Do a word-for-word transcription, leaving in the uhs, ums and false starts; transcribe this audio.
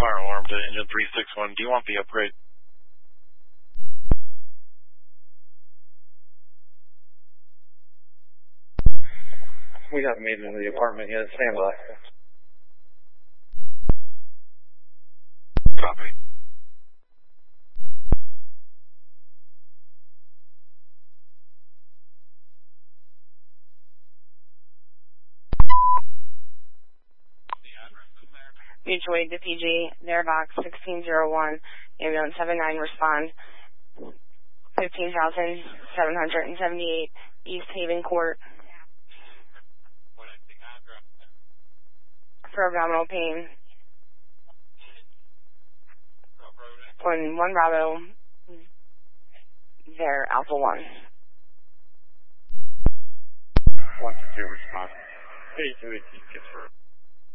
fire alarm to engine three six one. Do you want the upgrade? We haven't made it into the apartment yet. Stand by. Copy. Mutual aid to P G, their box sixteen oh one, ambulance seven nine, respond. fifteen thousand seven hundred seventy-eight, East Haven Court. For abdominal pain. When one Bravo, their Alpha one. one to two, respond. Hey, two eighteen, gets for